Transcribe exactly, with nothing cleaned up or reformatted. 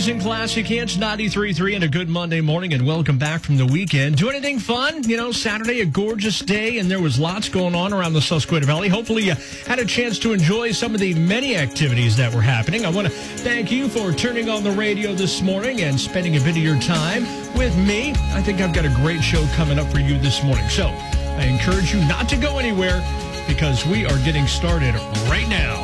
oldies and classic hits, ninety-three point three, and a good Monday morning, and welcome back from the weekend. Do anything fun? You know, Saturday, a gorgeous day, and there was lots going on around the Susquehanna Valley. Hopefully you had a chance to enjoy some of the many activities that were happening. I want to thank you for turning on the radio this morning and spending a bit of your time with me. I think I've got a great show coming up for you this morning. So I encourage you not to go anywhere because we are getting started right now.